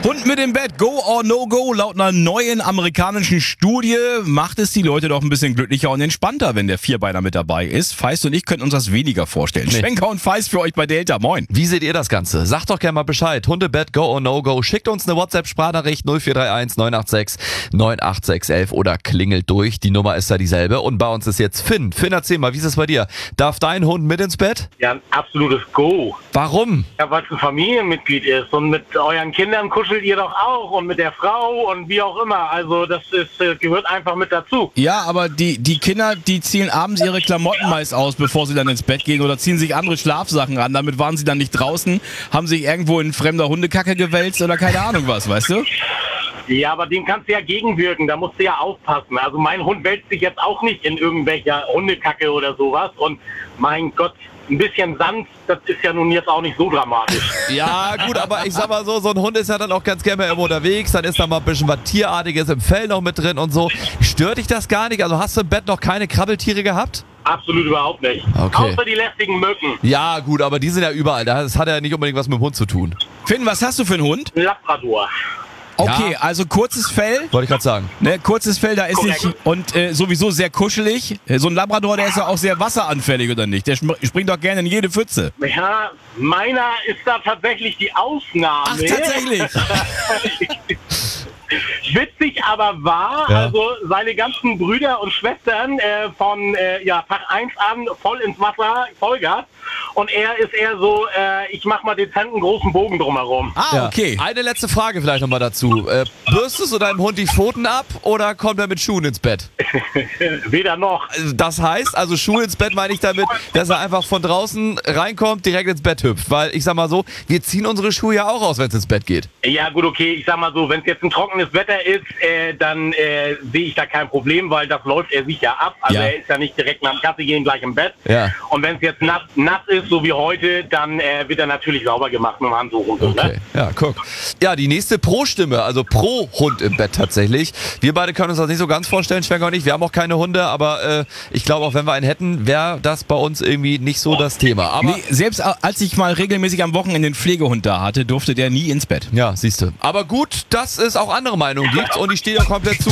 Hund mit im Bett, go or no go? Laut einer neuen amerikanischen Studie macht es die Leute doch ein bisschen glücklicher und entspannter, wenn der Vierbeiner mit dabei ist. Feist und ich könnten uns das weniger vorstellen. Nee. Schwenker und Feist für euch bei Delta. Moin. Wie seht ihr das Ganze? Sagt doch gerne mal Bescheid. Hundebett, go or no go? Schickt uns eine WhatsApp-Sprachnachricht 0431 986 98611 oder klingelt durch. Die Nummer ist ja dieselbe. Und bei uns ist jetzt Finn. Finn, erzähl mal, wie ist es bei dir? Darf dein Hund mit ins Bett? Ja, ein absolutes Go. Warum? Ja, weil es ein Familienmitglied ist und mit euren Kindern kuschelt ihr doch auch und mit der Frau und wie auch immer. Also das gehört einfach mit dazu. Ja, aber die Kinder, die ziehen abends ihre Klamotten meist aus, bevor sie dann ins Bett gehen oder ziehen sich andere Schlafsachen an. Damit waren sie dann nicht draußen, haben sich irgendwo in fremder Hundekacke gewälzt oder keine Ahnung was, weißt du? Ja, aber dem kannst du ja gegenwirken, da musst du ja aufpassen. Also mein Hund wälzt sich jetzt auch nicht in irgendwelcher Hundekacke oder sowas und mein Gott, ein bisschen Sand, das ist ja nun jetzt auch nicht so dramatisch. Ja, gut, aber ich sag mal so ein Hund ist ja dann auch ganz gerne mal irgendwo unterwegs, dann ist da mal ein bisschen was Tierartiges im Fell noch mit drin und so. Stört dich das gar nicht? Also hast du im Bett noch keine Krabbeltiere gehabt? Absolut überhaupt nicht. Okay. Außer die lästigen Mücken. Ja, gut, aber die sind ja überall. Das hat ja nicht unbedingt was mit dem Hund zu tun. Finn, was hast du für einen Hund? Ein Labrador. Okay, Ja. also kurzes Fell. Wollte ich gerade sagen. Ne, kurzes Fell, da ist Korrekt. nicht und sowieso sehr kuschelig. So ein Labrador, der ist ja auch sehr wasseranfällig, oder nicht? Der springt doch gerne in jede Pfütze. Ja, meiner ist da tatsächlich die Ausnahme. Ach, tatsächlich? Witzig aber wahr, Ja. also seine ganzen Brüder und Schwestern von Tag 1 an voll ins Wasser, Vollgas. Und er ist eher so, ich mach mal dezent einen großen Bogen drumherum. Ah, Ja. okay. Eine letzte Frage vielleicht nochmal dazu. Bürstest du deinem Hund die Pfoten ab oder kommt er mit Schuhen ins Bett? Weder noch. Das heißt, also Schuhe ins Bett meine ich damit, dass er einfach von draußen reinkommt, direkt ins Bett hüpft. Weil ich sag mal so, wir ziehen unsere Schuhe ja auch aus, wenn es ins Bett geht. Ja gut, okay, ich sag mal so, wenn es jetzt ein trockenes Wetter ist, dann sehe ich da kein Problem, weil das läuft er sich ja ab. Also Ja. er ist ja nicht direkt nach dem Kaffee gehen gleich im Bett. Ja. Und wenn es jetzt nass ist, so wie heute, dann wird er natürlich sauber gemacht mit dem Handtuch und so. Okay, Ne? ja, guck. Ja, die nächste Pro-Stimme, also pro Hund im Bett tatsächlich. Wir beide können uns das nicht so ganz vorstellen, Schwenker und ich. Wir haben auch keine Hunde, aber ich glaube, auch wenn wir einen hätten, wäre das bei uns irgendwie nicht so das Thema. Aber Nee, selbst als ich mal regelmäßig am Wochenende einen Pflegehund da hatte, durfte der nie ins Bett. ja, siehst du. Aber gut, dass es auch andere Meinungen gibt und ich stehe ja komplett zu.